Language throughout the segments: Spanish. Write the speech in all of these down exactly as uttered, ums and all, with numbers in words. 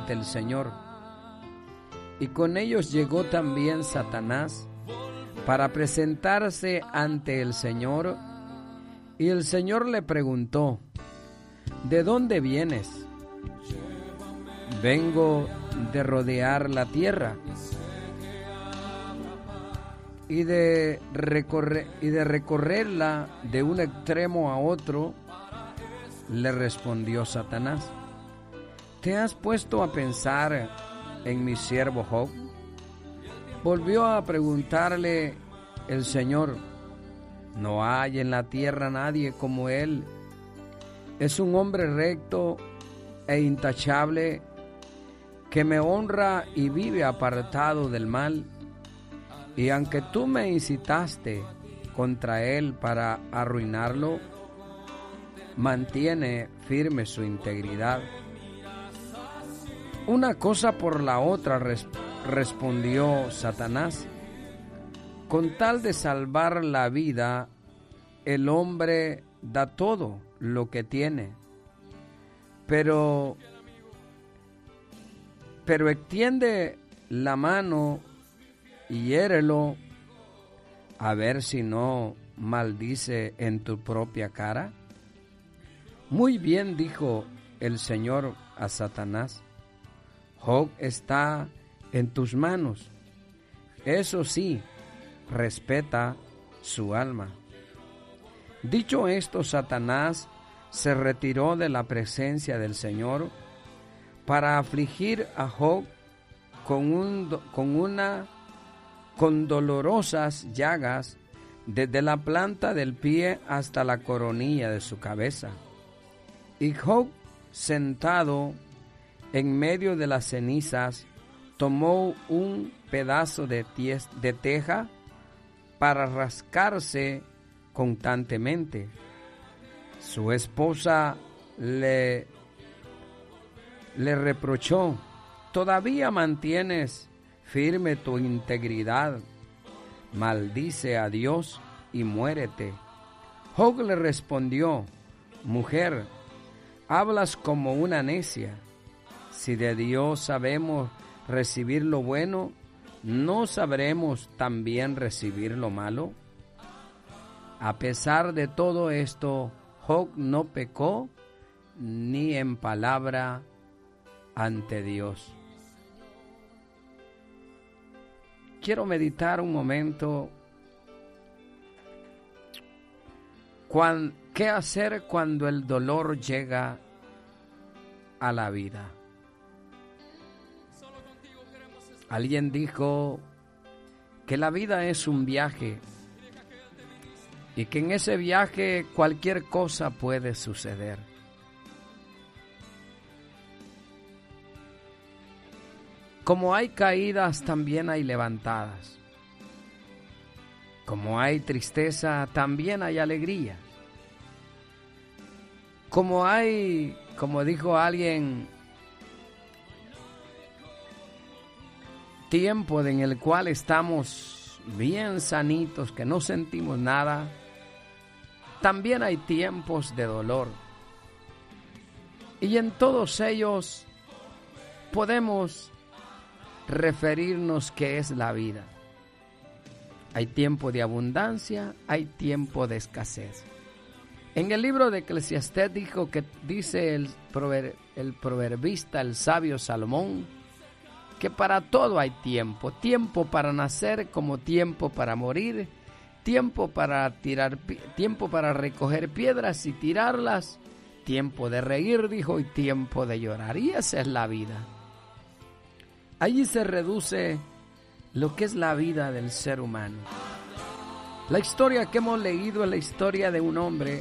ante el Señor. Y con ellos llegó también Satanás para presentarse ante el Señor. Y el Señor le preguntó: ¿de dónde vienes? Vengo de rodear la tierra y de recorrer, y de recorrerla de un extremo a otro. Le respondió Satanás: ¿te has puesto a pensar en mi siervo Job? Volvió a preguntarle el Señor: no hay en la tierra nadie como él. Es un hombre recto e intachable, que me honra y vive apartado del mal. Y aunque tú me incitaste contra él para arruinarlo, mantiene firme su integridad. Una cosa por la otra, res- respondió Satanás. Con tal de salvar la vida, el hombre da todo lo que tiene, pero, pero extiende la mano y hiérelo, a ver si no maldice en tu propia cara. Muy bien, dijo el Señor a Satanás: Job está en tus manos. Eso sí, respeta su alma. Dicho esto, Satanás se retiró de la presencia del Señor para afligir a Job con, un, con una con dolorosas llagas desde la planta del pie hasta la coronilla de su cabeza. Y Job, sentado en medio de las cenizas, tomó un pedazo de, ties, de teja para rascarse constantemente. Su esposa le, le reprochó: ¿todavía mantienes firme tu integridad? Maldice a Dios y muérete. Job le respondió: mujer, hablas como una necia. Si de Dios sabemos recibir lo bueno, ¿no sabremos también recibir lo malo? A pesar de todo esto, Job no pecó ni en palabra ante Dios. Quiero meditar un momento. Cuan, ¿Qué hacer cuando el dolor llega a la vida? Alguien dijo que la vida es un viaje y que en ese viaje cualquier cosa puede suceder. Como hay caídas, también hay levantadas. Como hay tristeza, también hay alegría. Como hay, como dijo alguien, tiempo en el cual estamos bien sanitos, que no sentimos nada, también hay tiempos de dolor. Y en todos ellos podemos referirnos qué es la vida. Hay tiempo de abundancia, hay tiempo de escasez. En el libro de Eclesiastés dijo que dice el, prover, el proverbista, el sabio Salomón, que para todo hay tiempo, tiempo para nacer como tiempo para morir, tiempo para tirar, tiempo para recoger piedras y tirarlas, tiempo de reír, dijo, y tiempo de llorar. Y esa es la vida. Allí se reduce lo que es la vida del ser humano. La historia que hemos leído es la historia de un hombre,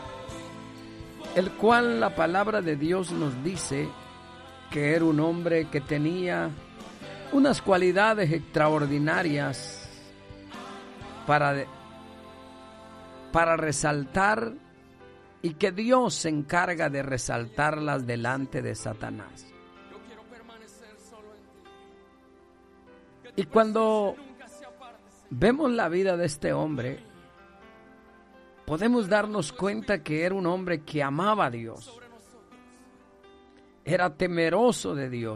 el cual la palabra de Dios nos dice que era un hombre que tenía unas cualidades extraordinarias para, para resaltar, y que Dios se encarga de resaltarlas delante de Satanás. Y cuando vemos la vida de este hombre, podemos darnos cuenta que era un hombre que amaba a Dios, era temeroso de Dios.